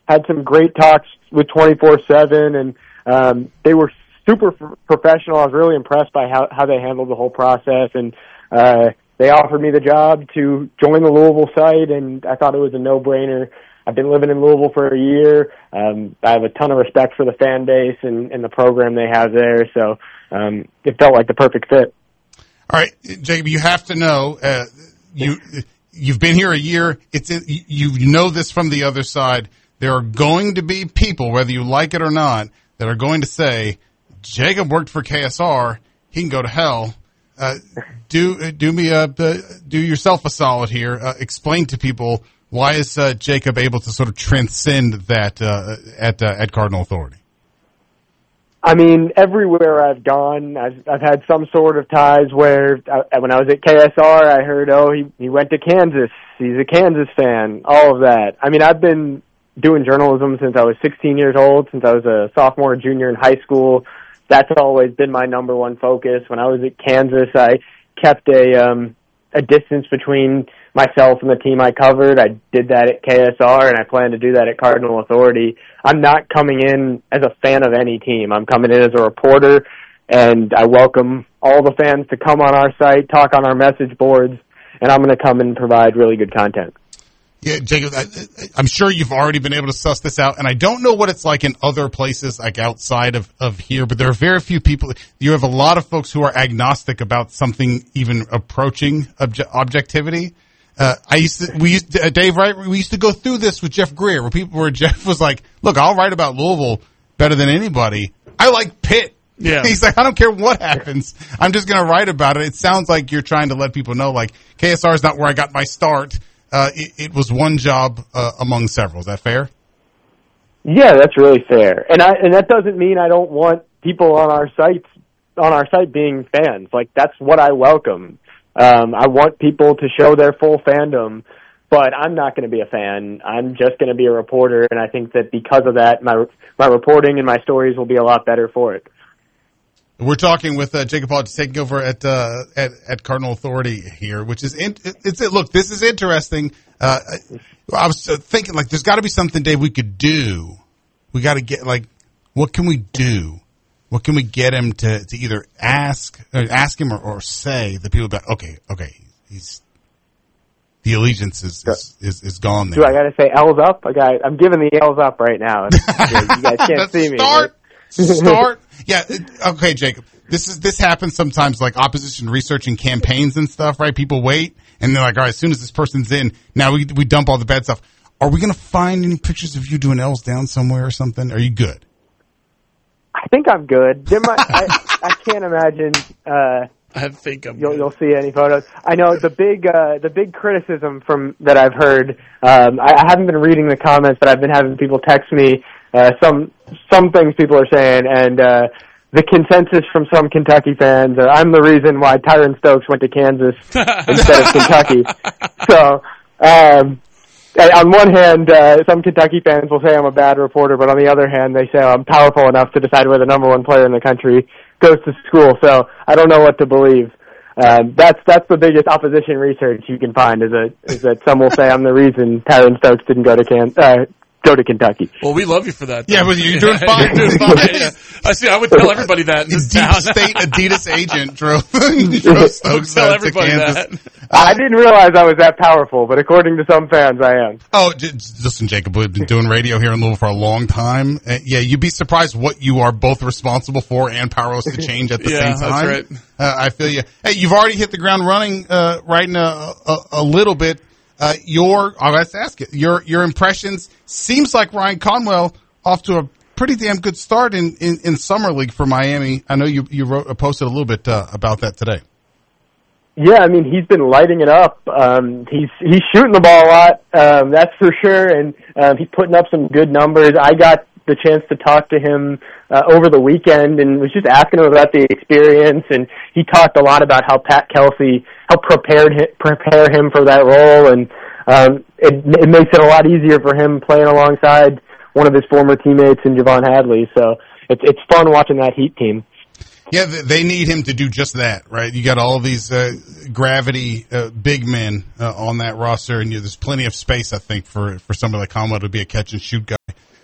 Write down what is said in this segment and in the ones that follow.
had some great talks with 24/7, and they were super professional. I was really impressed by how they handled the whole process, and they offered me the job to join the Louisville site, and I thought it was a no-brainer. I've been living in Louisville for a year. I have a ton of respect for the fan base and the program they have there, so it felt like the perfect fit. All right, Jacob, you have to know, you've been here a year. You know this from the other side. There are going to be people, whether you like it or not, that are going to say, Jacob worked for KSR. He can go to hell. Do yourself a solid here. Explain to people, why is Jacob able to sort of transcend that at Cardinal Authority? I mean, everywhere I've gone, I've had some sort of ties where when I was at KSR, I heard, he went to Kansas. He's a Kansas fan, all of that. I mean, I've been doing journalism since I was 16 years old, since I was a sophomore, junior in high school. That's always been my number one focus. When I was at Kansas, I kept a distance between myself and the team I covered. I did that at KSR, and I plan to do that at Cardinal Authority. I'm not coming in as a fan of any team. I'm coming in as a reporter, and I welcome all the fans to come on our site, talk on our message boards, and I'm going to come and provide really good content. Yeah, Jacob, I'm sure you've already been able to suss this out, and I don't know what it's like in other places, like outside of here, but there are very few people. You have a lot of folks who are agnostic about something even approaching objectivity. Dave, right? We used to go through this with Jeff Greer, where Jeff was like, look, I'll write about Louisville better than anybody. I like Pitt. Yeah. He's like, I don't care what happens. I'm just going to write about it. It sounds like you're trying to let people know, like, KSR is not where I got my start. It was one job among several. Is that fair? Yeah, that's really fair. And that doesn't mean I don't want people on our site being fans. Like, that's what I welcome. I want people to show their full fandom, but I'm not going to be a fan. I'm just going to be a reporter, and I think that because of that, my reporting and my stories will be a lot better for it. We're talking with Jacob Hodge taking over at Cardinal Authority here, which is look, this is interesting. I was thinking, like, there's got to be something, Dave, we could do. We got to get, like, what can we do? What can we get him to either ask him or say the people about, okay, the allegiance is gone there. Do I got to say L's up? I'm giving the L's up right now. You guys can't see me. Start. Yeah. Okay, Jacob. This happens sometimes, like opposition research and campaigns and stuff, right? People wait and they're like, all right, as soon as this person's in, now we dump all the bad stuff. Are we going to find any pictures of you doing L's down somewhere or something? Are you good? I think I'm good. I can't imagine. I think you'll see any photos. I know the big criticism that I've heard. I haven't been reading the comments, but I've been having people text me some things people are saying, and the consensus from some Kentucky fans, I'm the reason why Tyron Stokes went to Kansas instead of Kentucky. So, on one hand, some Kentucky fans will say I'm a bad reporter, but on the other hand, they say I'm powerful enough to decide where the number one player in the country goes to school. So I don't know what to believe. That's the biggest opposition research you can find is that some will say I'm the reason Tyron Stokes didn't go to Kentucky. Well, we love you for that. Yeah, but you're doing fine. You're doing fine. Yeah. I see. I would tell everybody that in this town. Deep state Adidas agent drove Stokes tell to everybody Kansas. that. I didn't realize I was that powerful, but according to some fans, I am. Oh, listen, Jacob, we've been doing radio here in Louisville for a long time. Yeah, you'd be surprised what you are both responsible for and powerless to change at the same time. That's right. I feel you. Hey, you've already hit the ground running, writing a little bit. Let's ask it. Your impressions, seems like Ryan Conwell off to a pretty damn good start in Summer League for Miami. I know you posted a little bit about that today. Yeah, I mean, he's been lighting it up. He's shooting the ball a lot, that's for sure, and he's putting up some good numbers. I got the chance to talk to him over the weekend and was just asking him about the experience, and he talked a lot about how Pat Kelsey helped prepare him for that role, and it makes it a lot easier for him playing alongside one of his former teammates in Javon Hadley. So it's fun watching that Heat team. Yeah, they need him to do just that, right? You got all these gravity big men on that roster, and there's plenty of space, I think, for somebody like Conwell to be a catch and shoot guy.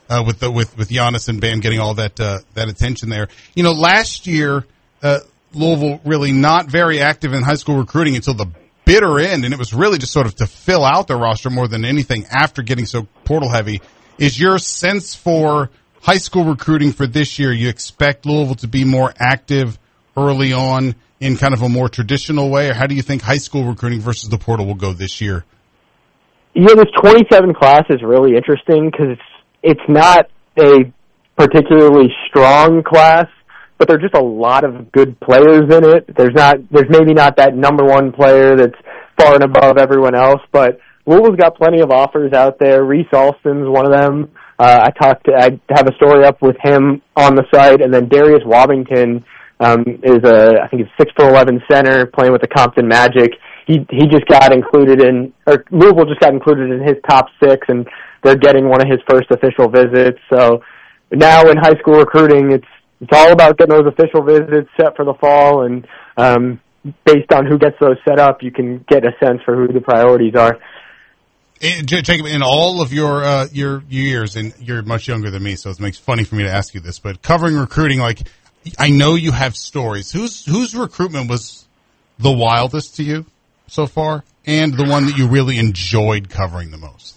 with Giannis and Bam getting all that attention there. Last year, Louisville really not very active in high school recruiting until the bitter end, and it was really just sort of to fill out the roster more than anything after getting so portal heavy. Is your sense for high school recruiting for this year, you expect Louisville to be more active early on in kind of a more traditional way, or how do you think high school recruiting versus the portal will go this year? Yeah, this 27 class is really interesting because it's not a particularly strong class, but there's just a lot of good players in it. There's maybe not that number one player that's far and above everyone else, but Louisville's got plenty of offers out there. Reese Alston's one of them. I have a story up with him on the site, and then Darius Wobington is I think he's 6'11" center playing with the Compton Magic. He just got included Louisville just got included in his top 6, and they're getting one of his first official visits. So now in high school recruiting, it's all about getting those official visits set for the fall, and based on who gets those set up, you can get a sense for who the priorities are. Jacob, in all of your years, and you're much younger than me, so it makes it funny for me to ask you this, but covering recruiting, I know you have stories. Whose recruitment was the wildest to you so far, and the one that you really enjoyed covering the most?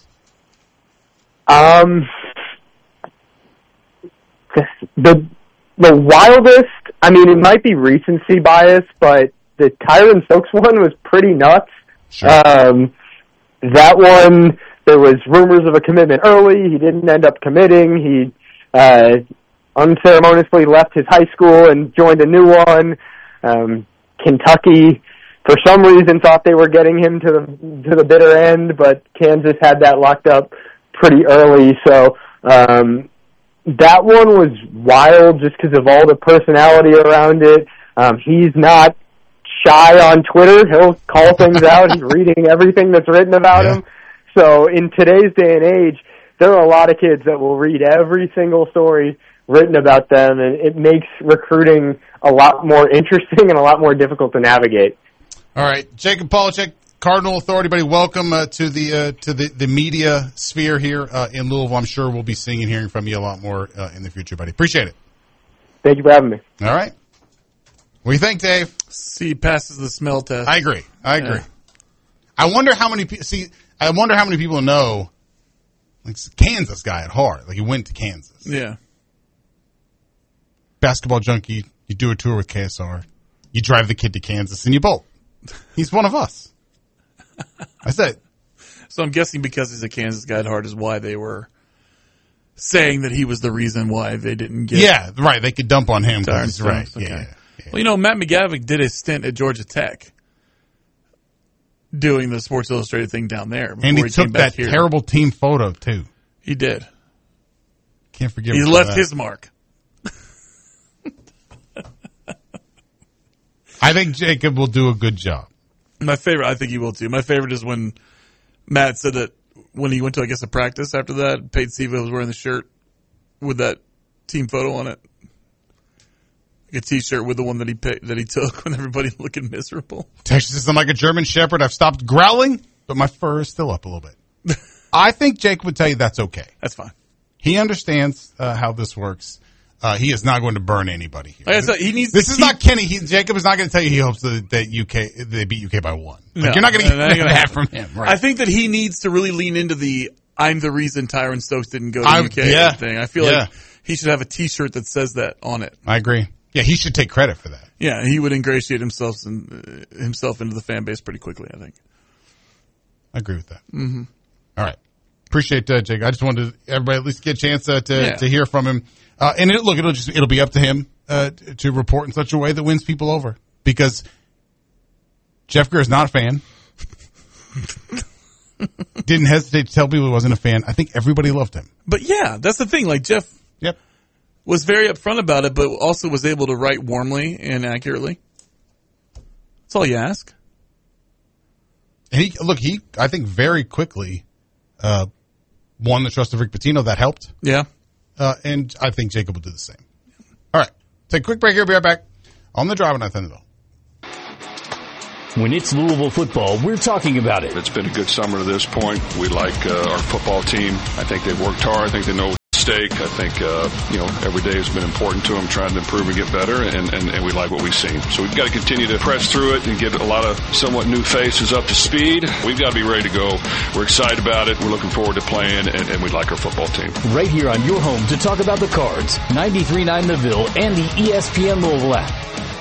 The wildest, it might be recency bias, but the Tyron Stokes one was pretty nuts. Sure. That one, there was rumors of a commitment early. He didn't end up committing. He unceremoniously left his high school and joined a new one. Kentucky, for some reason, thought they were getting him to the bitter end, but Kansas had that locked up pretty early. So that one was wild just because of all the personality around it. He's not shy on Twitter. He'll call things out. He's reading everything that's written about him. So in today's day and age, there are a lot of kids that will read every single story written about them, and it makes recruiting a lot more interesting and a lot more difficult to navigate. All right, Jacob Polachek, Cardinal Authority, buddy. Welcome to the media sphere here in Louisville. I'm sure we'll be seeing and hearing from you a lot more in the future, buddy. Appreciate it. Thank you for having me. All right. What do you think, Dave? See, passes the smell test. I agree. Yeah. I wonder how many people know. Kansas guy at heart. He went to Kansas. Yeah. Basketball junkie. You do a tour with KSR. You drive the kid to Kansas, and you bolt. He's one of us. I said. So I'm guessing because he's a Kansas guy at heart is why they were saying that he was the reason why they didn't get. Yeah, right. They could dump on him. Right. Okay. Yeah. Well, Matt McGavick did a stint at Georgia Tech doing the Sports Illustrated thing down there. And he took that terrible team photo, too. He did. Can't forgive him. He left his mark. I think Jacob will do a good job. My favorite, I think he will too. My favorite is when Matt said that when he went to, a practice after that, Pate Siva was wearing the shirt with that team photo on it. A T-shirt with the one that he took when everybody looking miserable. Texas says, I'm like a German Shepherd. I've stopped growling, but my fur is still up a little bit. I think Jake would tell you that's okay. That's fine. He understands how this works. He is not going to burn anybody here. This is not Kenny. Jacob is not going to tell you he hopes that they beat UK by 1. No, you're not going to get that from him. Right. I think that he needs to really lean into the I'm the reason Tyron Stokes didn't go to UK thing. I feel like he should have a T-shirt that says that on it. I agree. Yeah, he should take credit for that. Yeah, he would ingratiate himself into the fan base pretty quickly, I think. I agree with that. Mm-hmm. All right. Appreciate that, Jake. I just wanted everybody at least get a chance to hear from him. And it'll be up to him to report in such a way that wins people over. Because Jeff Greer is not a fan. Didn't hesitate to tell people he wasn't a fan. I think everybody loved him. But yeah, that's the thing. Jeff was very upfront about it, but also was able to write warmly and accurately. That's all you ask. And he I think very quickly won the trust of Rick Pitino. That helped. Yeah. And I think Jacob will do the same. All right. Take a quick break here. Be right back on the Drive on Thunderball. When it's Louisville football, we're talking about it. It's been a good summer to this point. We like our football team. I think they've worked hard. I think they know Stake, I think, every day has been important to them, trying to improve and get better, and we like what we've seen. So we've got to continue to press through it and get a lot of somewhat new faces up to speed. We've got to be ready to go. We're excited about it. We're looking forward to playing, and we like our football team. Right here on your home to talk about the Cards, 93.9 The Ville and the ESPN Louisville app.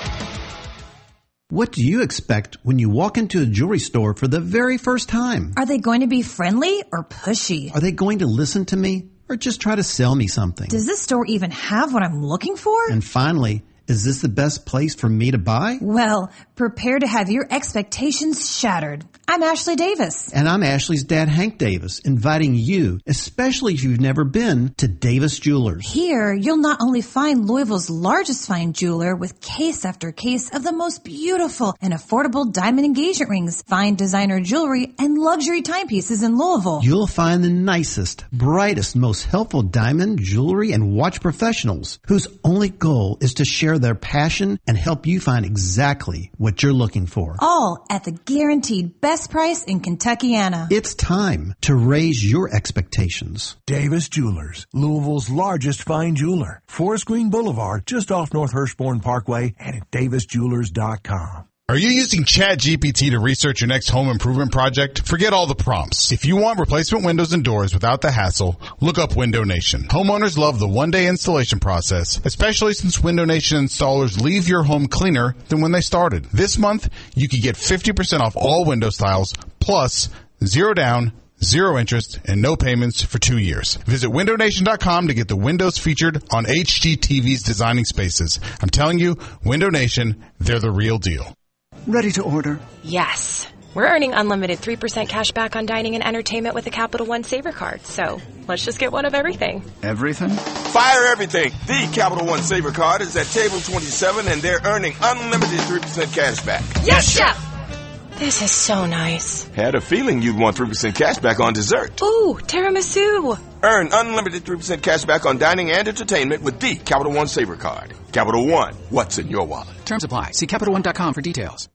What do you expect when you walk into a jewelry store for the very first time? Are they going to be friendly or pushy? Are they going to listen to me or just try to sell me something? Does this store even have what I'm looking for? And finally, is this the best place for me to buy? Well, prepare to have your expectations shattered. I'm Ashley Davis. And I'm Ashley's dad, Hank Davis, inviting you, especially if you've never been, to Davis Jewelers. Here, you'll not only find Louisville's largest fine jeweler with case after case of the most beautiful and affordable diamond engagement rings, fine designer jewelry, and luxury timepieces in Louisville. You'll find the nicest, brightest, most helpful diamond, jewelry, and watch professionals whose only goal is to share their passion and help you find exactly what you're looking for. All at the guaranteed best price in Kentuckiana. It's time to raise your expectations. Davis Jewelers, Louisville's largest fine jeweler. Forest Green Boulevard, just off North Hirschborn Parkway, and at davisjewelers.com. Are you using ChatGPT to research your next home improvement project? Forget all the prompts. If you want replacement windows and doors without the hassle, look up Window Nation. Homeowners love the one-day installation process, especially since Window Nation installers leave your home cleaner than when they started. This month, you could get 50% off all window styles, plus 0 down, 0 interest, and no payments for 2 years. Visit WindowNation.com to get the windows featured on HGTV's Designing Spaces. I'm telling you, Window Nation, they're the real deal. Ready to order? Yes. We're earning unlimited 3% cash back on dining and entertainment with a Capital One Saver card. So let's just get one of everything. Everything? Fire everything. The Capital One Saver card is at table 27 and they're earning unlimited 3% cash back. Yes, Chef! This is so nice. Had a feeling you'd want 3% cash back on dessert. Ooh, tiramisu. Earn unlimited 3% cash back on dining and entertainment with the Capital One Saver card. Capital One, what's in your wallet? Terms apply. See CapitalOne.com for details.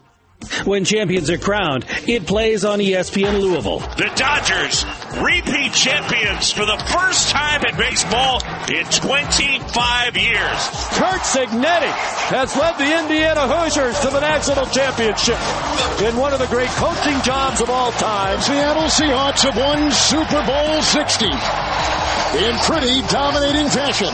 When champions are crowned, it plays on ESPN Louisville. The Dodgers, repeat champions for the first time in baseball in 25 years. Curt Cignetti has led the Indiana Hoosiers to the national championship in one of the great coaching jobs of all time. Seattle Seahawks have won Super Bowl 60 in pretty dominating fashion.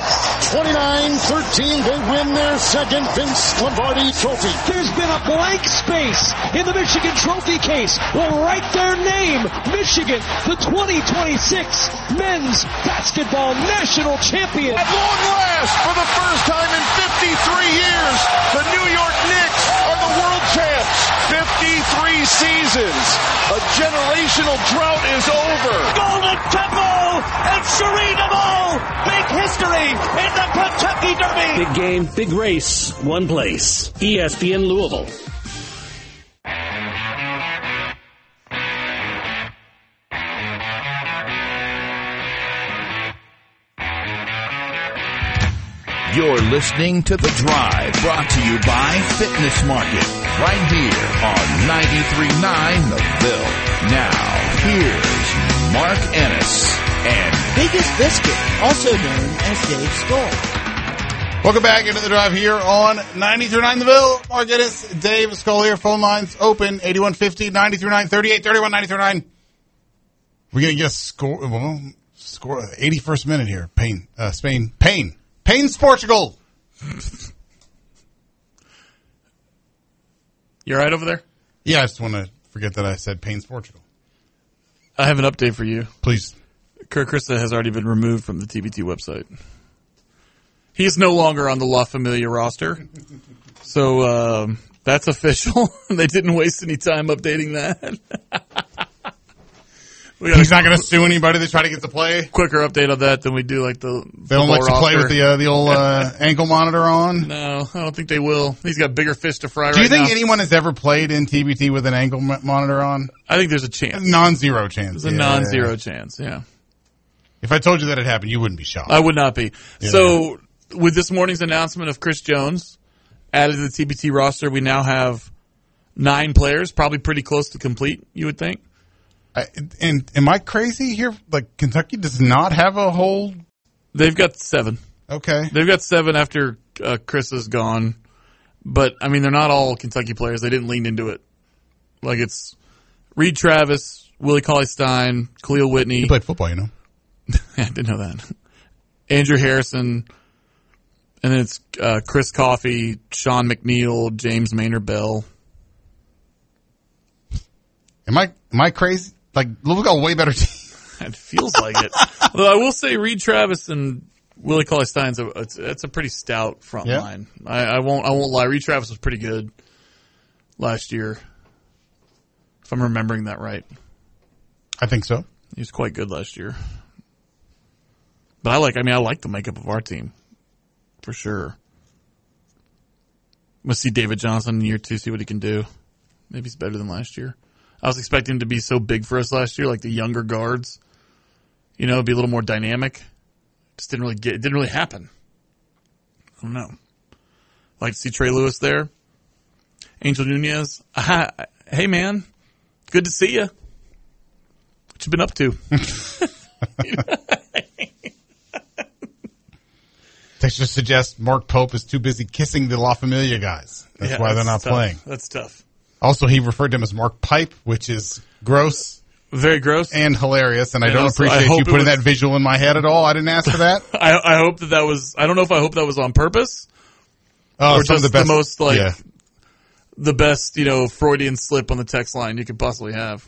29-13, they win their second Vince Lombardi trophy. There's been a blank space in the Michigan trophy case. Will write their name. Michigan, the 2026 men's basketball national champion. At long last, for the first time in 53 years, the New York Knicks are the world champs. 53 seasons. A generational drought is over. Golden Temple and Serena Ball make history in the Kentucky Derby. Big game, big race, one place. ESPN Louisville. You're listening to The Drive, brought to you by Fitness Market, right here on 93.9 The Ville. Now, here's Mark Ennis and Biggest Biscuit, also known as Dave Skull. Welcome back into The Drive here on 93.9 The Ville. Mark Ennis, Dave Skull here. Phone lines open, 8150-939, 3831, 939. We're going to get a score, 81st minute here. Spain. Pain's Portugal. You all right over there? Yeah, I just want to forget that I said Pain's Portugal. I have an update for you. Please. Kirk Krista has already been removed from the TBT website. He is no longer on the La Familia roster. So that's official. They didn't waste any time updating that. He's not going to sue anybody that try to get to play? Quicker update on that than we do like the They don't let you play with the old ankle monitor on? No, I don't think they will. He's got bigger fish to fry right now. Do you think anyone has ever played in TBT with an ankle monitor on? I think there's a chance. Non-zero chance. There's a non-zero chance, yeah. If I told you that it happened, you wouldn't be shocked. I would not be. Yeah. So with this morning's announcement of Chris Jones added to the TBT roster, we now have 9 players, probably pretty close to complete, you would think. And am I crazy here? Like, Kentucky does not have a whole They've got 7. Okay. They've got 7 after Chris is gone. But, I mean, they're not all Kentucky players. They didn't lean into it. Like, it's Reed Travis, Willie Cauley-Stein, Khalil Whitney. He played football, you know. I didn't know that. Andrew Harrison. And then it's Chris Coffey, Sean McNeil, James Maynard Bell. Am I crazy? Like, Louisville got a way better team. It feels like it. Although I will say Reed Travis and Willie Cauley-Stein's it's a pretty stout front line. I won't lie. Reed Travis was pretty good last year, if I'm remembering that right. I think so. He was quite good last year. But I like the makeup of our team for sure. I'm gonna see David Johnson in year 2, see what he can do. Maybe he's better than last year. I was expecting him to be so big for us last year, like the younger guards. You know, be a little more dynamic. Just it didn't really happen. I don't know. Like to see Trey Lewis there. Angel Nunez. Hey man, good to see you. What you been up to? Text just suggests Mark Pope is too busy kissing the La Familia guys. That's why they're not playing. That's tough. Also, he referred to him as Mark Pipe, which is gross. Very gross. And hilarious, and I don't appreciate you putting that visual in my head at all. I didn't ask for that. I hope that was, I don't know if I hope that was on purpose. Oh, or just the most, the best, Freudian slip on the text line you could possibly have.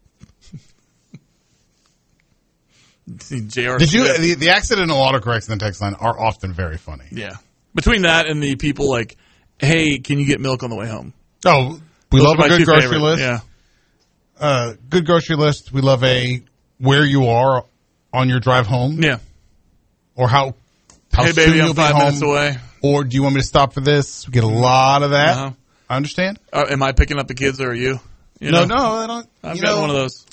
JR the accidental autocorrects in the text line are often very funny. Yeah. Between that and the people like, hey, can you get milk on the way home? Oh, we love a good grocery list. Yeah. Good grocery list. We love a where you are on your drive home. Yeah. Or how hey, soon baby, you'll I'm be 5 home. minutes away. Or do you want me to stop for this? We get a lot of that. Uh-huh. I understand. Am I picking up the kids or are you? No, I don't. I've got one of those.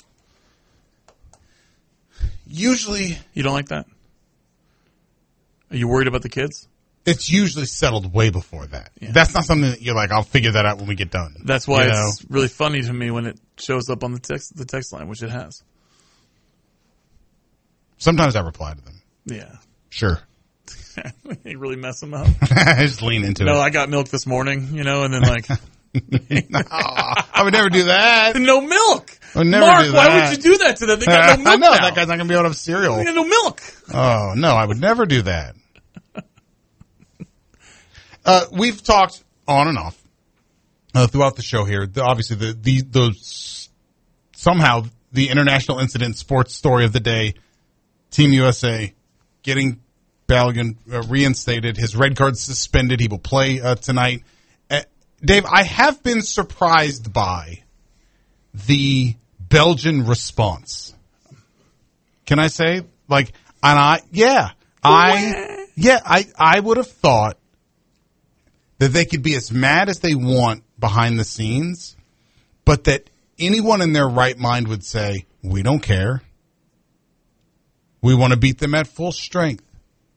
Usually. You don't like that? Are you worried about the kids? It's usually settled way before that. Yeah. That's not something that you're like, I'll figure that out when we get done. That's why it's really funny to me when it shows up on the text line, which it has. Sometimes I reply to them. Yeah. Sure. You really mess them up. I just lean into it. No, I got milk this morning, and then like. No, I would never do that. No milk. I would never Mark, do that. why would you do that to them? They got no milk I know, now. that guy's not going to be able to have cereal. They got no milk. Oh, no, I would never do that. We've talked on and off throughout the show here. Obviously, somehow the international incident sports story of the day, Team USA getting Balogun reinstated, his red card suspended. He will play tonight. Dave, I have been surprised by the Belgian response. Can I say? I would have thought that they could be as mad as they want behind the scenes, but that anyone in their right mind would say, we don't care. We want to beat them at full strength.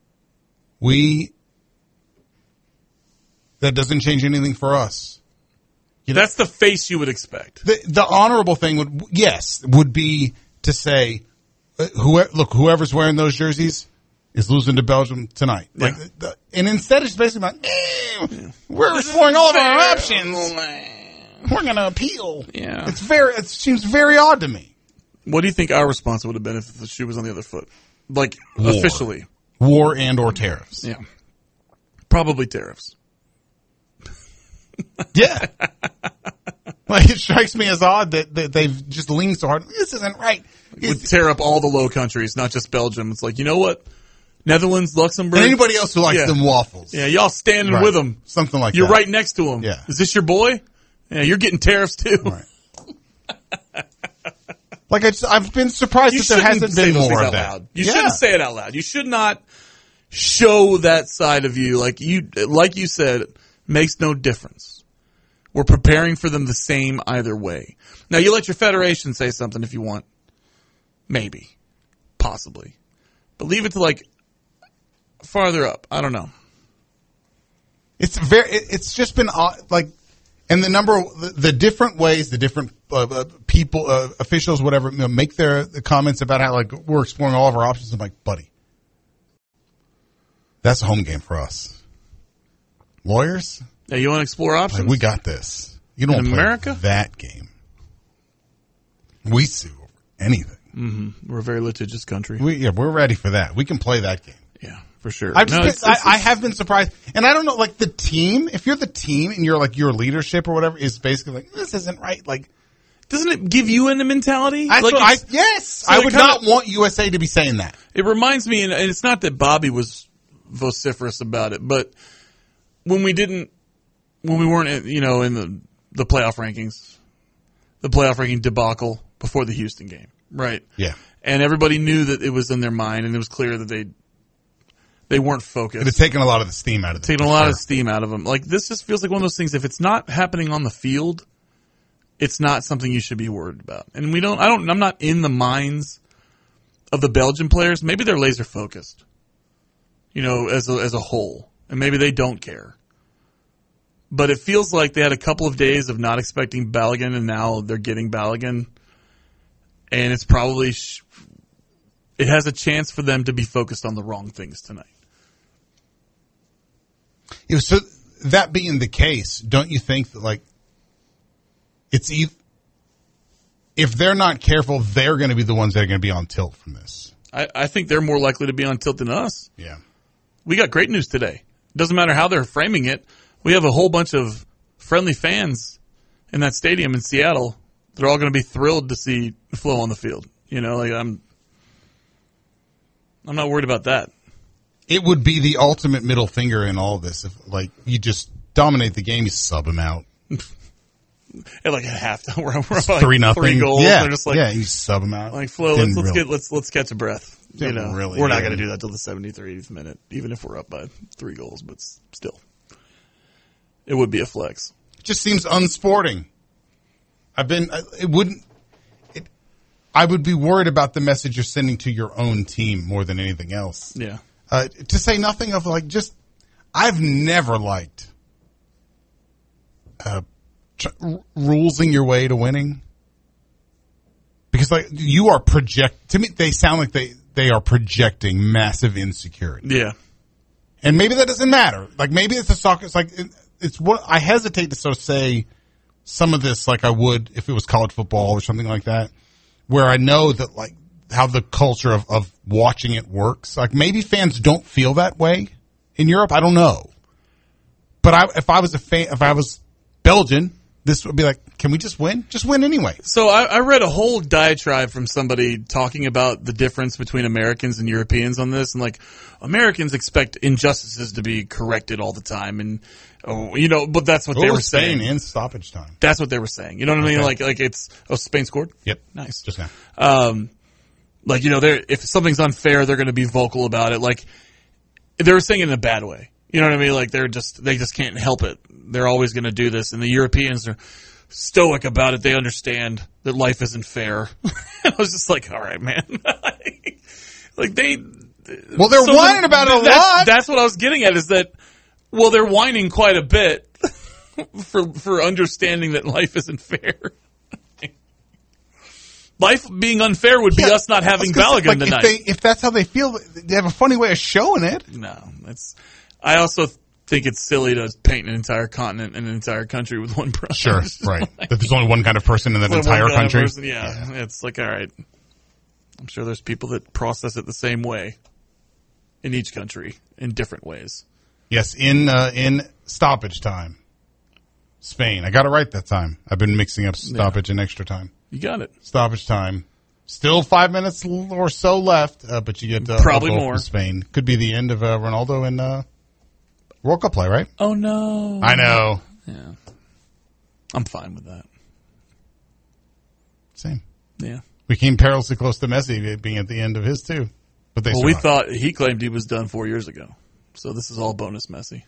That doesn't change anything for us. That's the face you would expect. The honorable thing would be to say, whoever's wearing those jerseys is losing to Belgium tonight. Yeah. And instead it's basically like, we're exploring all of our options. We're going to appeal. Yeah. It seems very odd to me. What do you think our response would have been if the shoe was on the other foot? War. Officially. War and or tariffs. Yeah. Probably tariffs. Yeah. It strikes me as odd that they've just leaned so hard. This isn't right. Would tear up all the low countries, not just Belgium. It's like, you know what? Netherlands, Luxembourg. And anybody else who likes them waffles. Yeah, y'all standing with them. Something like that. You're right next to them. Yeah. Is this your boy? Yeah, you're getting tariffs too. Right. I've been surprised that there hasn't been more of that. You shouldn't say it out loud. You should not show that side of you. Like you said, makes no difference. We're preparing for them the same either way. Now, you let your federation say something if you want. Maybe. Possibly. But leave it to farther up. I don't know. It's just been and the different ways, the different people, officials, whatever, make their comments about how we're exploring all of our options. I'm like, buddy, That's a home game for us. Lawyers? Yeah, you want to explore options? Like, we got this. You don't in play America? That game. We sue over anything. Mm-hmm. We're a very litigious country. We're ready for that. We can play that game. Yeah, for sure. I have been surprised. And I don't know, like the team, if you're the team and you're like your leadership or whatever is basically like, this isn't right. Like, doesn't it give you in the mentality? Yes. So I would not want USA to be saying that. It reminds me, and it's not that Bobby was vociferous about it, but when we weren't, in the playoff rankings, the playoff ranking debacle before the Houston game, right? Yeah. And everybody knew that it was in their mind, and it was clear that they weren't focused. It had taken a lot of the steam out of them. Taken a lot of steam out of them. Like, this just feels like one of those things, if it's not happening on the field, it's not something you should be worried about. And I'm not in the minds of the Belgian players. Maybe they're laser focused, as a whole. And maybe they don't care. But it feels like they had a couple of days of not expecting Balogun, and now they're getting Balogun. And it's probably, it has a chance for them to be focused on the wrong things tonight. So that being the case, don't you think that, like, if they're not careful, they're going to be the ones that are going to be on tilt from this? I think they're more likely to be on tilt than us. Yeah. We got great news today. Doesn't matter how they're framing it. We have a whole bunch of friendly fans in that stadium in Seattle. They're all going to be thrilled to see Flo on the field. I'm not worried about that. It would be the ultimate middle finger in all of this if, like, you just dominate the game, you sub him out. At like at halftime, we're up 3-0. 3 goals. Yeah, they're just like, you sub him out. Like, Flo, let's catch a breath. We're not going to do that till the 73rd minute, even if we're up by 3 goals. But still, it would be a flex. It just seems unsporting. I would be worried about the message you're sending to your own team more than anything else. Yeah. To say nothing of, like, just, I've never liked rulesing your way to winning. Because, like, you are to me, they sound like they are projecting massive insecurity. Yeah. And maybe that doesn't matter. Like, maybe it's a soccer, it's like, it's what, I hesitate to sort of say some of this like I would if it was college football or something like that, where I know that, like, how the culture of watching it works. Like, maybe fans don't feel that way in Europe. I don't know. But if I was Belgian, this would be like, can we just win? Just win anyway. So I read a whole diatribe from somebody talking about the difference between Americans and Europeans on this. And, like, Americans expect injustices to be corrected all the time. And, but that's what they were saying. Spain in stoppage time. That's what they were saying. You know what I mean? Like it's, Spain scored? Yep. Nice. Just now. Like, if something's unfair, they're going to be vocal about it. Like, they were saying it in a bad way. You know what I mean? Like, they just can't help it. They're always going to do this. And the Europeans are stoic about it. They understand that life isn't fair. I was just like, all right, man. Like, they're whining about it a lot. That's what I was getting at, is that, well, they're whining quite a bit for understanding that life isn't fair. Life being unfair would be us not having Balogun tonight. If that's how they feel, they have a funny way of showing it. No, I also think it's silly to paint an entire continent and an entire country with one brush. Sure, right. That there's only one kind of person in that entire country. Yeah, it's like, all right. I'm sure there's people that process it the same way in each country in different ways. Yes, in stoppage time, Spain. I got it right that time. I've been mixing up stoppage and extra time. You got it. Stoppage time. Still 5 minutes or so left, but you get probably more. From Spain. Could be the end of Ronaldo and World Cup play, right? Oh no! I know. Yeah, I'm fine with that. Same. Yeah. We came perilously close to Messi being at the end of his too, but they. Well, we thought he claimed he was done 4 years ago, so this is all bonus Messi.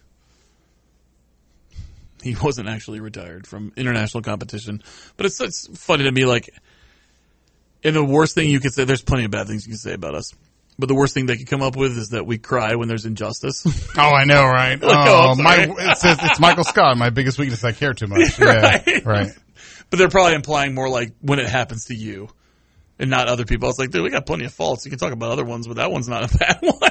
He wasn't actually retired from international competition. But it's funny to me, like, and the worst thing you could say, there's plenty of bad things you can say about us, but the worst thing they could come up with is that we cry when there's injustice. Oh, I know, right? Like, it's Michael Scott, my biggest weakness, I care too much. Yeah, right. But they're probably implying more like when it happens to you and not other people. It's like, dude, we got plenty of faults. You can talk about other ones, but that one's not a bad one.